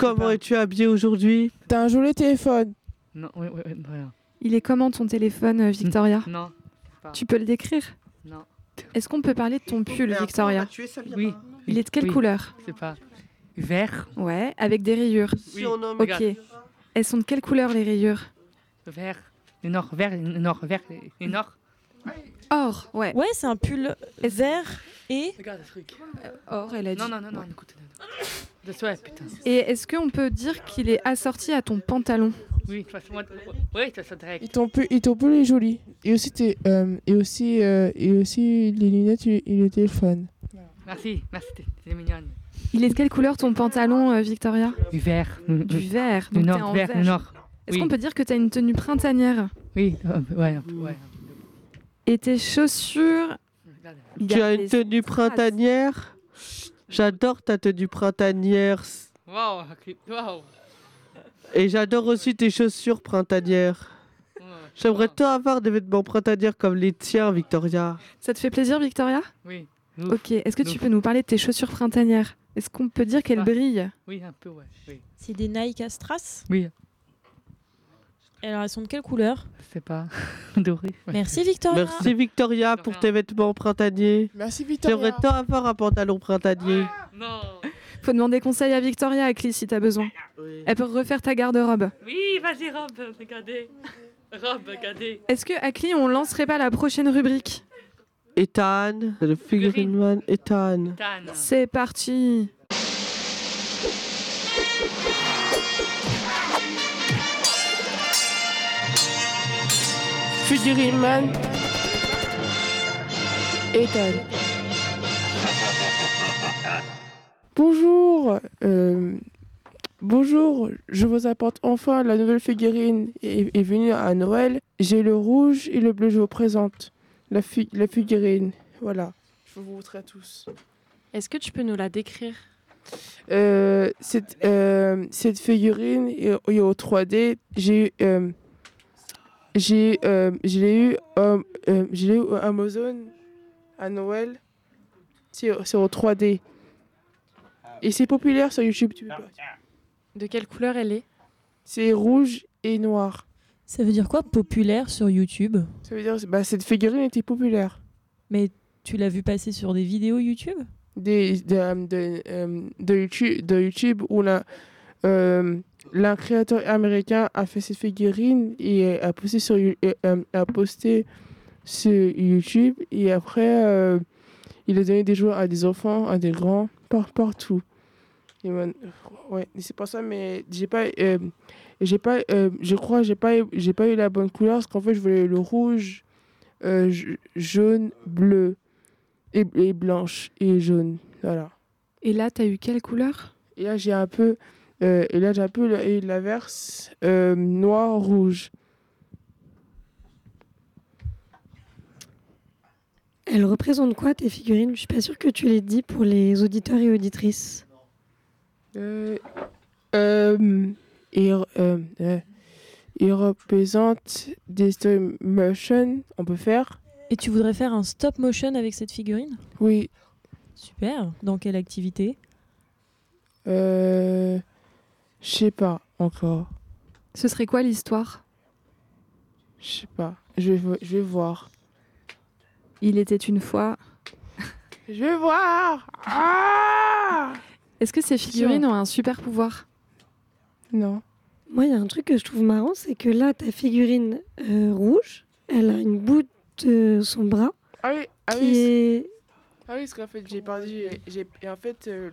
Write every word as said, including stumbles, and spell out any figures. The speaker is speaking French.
Comment es-tu habillé aujourd'hui? T'as un joli téléphone. Non, oui, oui, oui, rien. Il est comment ton téléphone, euh, Victoria? Non. Pas. Tu peux le décrire? Non. Est-ce qu'on peut parler de ton pull, Victoria? Oui. Il est de quelle oui. couleur? C'est pas. Vert. Ouais, avec des rayures. Oui. Ok. Elles sont de quelle couleur les rayures? Vert. Le nord, vert, le nord, vert, le nord. Or, ouais. Ouais, c'est un pull vert et... Regarde le truc. Or, elle a dit. Non, non, non, non, écoute. De ouais, putain. Et est-ce qu'on peut dire qu'il est assorti à ton pantalon? Oui, de toute façon, moi. Oui, tu ça direct. Et ton pull, et ton pull est joli. Et aussi, tes, euh, et aussi, euh, et aussi les lunettes et et le téléphone. Merci, merci, t'es, t'es mignonne. Il est de quelle couleur ton pantalon, euh, Victoria? Du vert. Du vert. Du Donc nord, t'es en vert, vert. du nord. Est-ce Oui. qu'on peut dire que tu as une tenue printanière? Oui, un peu, ouais, un peu, ouais. Et tes chaussures? Regarde. Il y Tu a as des une tenue strass. printanière? J'adore ta tenue printanière. Waouh, waouh. Et j'adore aussi tes chaussures printanières. J'aimerais tant avoir des vêtements printanières comme les tiens, Victoria. Ça te fait plaisir, Victoria? Oui. Ok. Est-ce que tu Ouf. peux nous parler de tes chaussures printanières? Est-ce qu'on peut dire qu'elles Ah. brillent? Oui, un peu, ouais. Oui. C'est des Nike à strass. Oui, Et alors, elles sont de quelle couleur? c'est pas doré. Ouais. Merci Victoria. Merci Victoria pour tes vêtements printaniers. Merci Victoria. J'aimerais tant avoir un pantalon printanier. Non. Faut demander conseil à Victoria, Akli, si t'as besoin. Elle peut refaire ta garde-robe. Oui, vas-y, Rob, regardez. Rob, regardez. Est-ce que, Akli, on lancerait pas la prochaine rubrique? Ethan, le figurine man, Ethan. Tan. C'est parti. Figurine man. Ethan. Bonjour. euh, bonjour, je vous apporte enfin la nouvelle figurine est, est venue à Noël. J'ai le rouge et le bleu, je vous présente la, fi- la figurine. Voilà, je vous montrer à tous. Est-ce que tu peux nous la décrire? Euh, cette, euh, cette figurine est, est au trois D. J'ai euh, j'ai euh, je l'ai eu euh, euh, je l'ai eu au Amazon à Noël. C'est c'est au trois D. Et c'est populaire sur YouTube. Tu peux pas- De quelle couleur elle est? C'est rouge et noir. Ça veut dire quoi, populaire sur YouTube? Ça veut dire bah cette figurine était populaire. Mais tu l'as vu passer sur des vidéos YouTube? Des, de, euh, de, euh, de YouTube, de YouTube où la, euh, l'un créateur américain a fait cette figurine et a posté sur, You- euh, euh, a posté sur YouTube et après euh, il a donné des jouets à des enfants, à des grands, par, partout. Et man- ouais, c'est pas ça, mais j'ai pas, euh, j'ai pas, euh, je crois, j'ai pas, j'ai pas eu la bonne couleur parce qu'en fait je voulais le rouge, euh, j- jaune, bleu. Et, et blanche et jaune, voilà. Et là, t'as eu quelle couleur? Et là j'ai un peu, euh, et là j'ai un peu la- et l'inverse, euh, noir rouge. Elles représentent quoi tes figurines? Je suis pas sûre que tu les dis pour les auditeurs et auditrices. Euh, euh, et euh, euh, il représente des stop motion, on peut faire. Et tu voudrais faire un stop motion avec cette figurine? Oui. Super. Dans quelle activité? Euh, je sais pas encore. Ce serait quoi l'histoire? Je sais pas. Je vais, vo- je vais voir. Il était une fois. Je vais voir. Ah Est-ce que ces figurines ont un super pouvoir? Non. Moi, il y a un truc que je trouve marrant, c'est que là, ta figurine euh, rouge, elle a une bout de son bras Ah oui, ah qui oui. c'est- est... Ah oui, parce qu'en fait, j'ai perdu. J'ai, et en fait, euh,